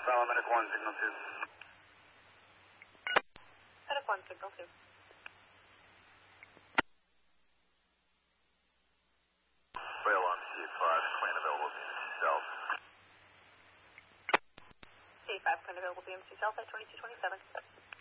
Alpha, Medic 1, signal 2. Medic 1, signal 2. Rail on C5, plane available, BMC South. C5, plane available, BMC South at 2227.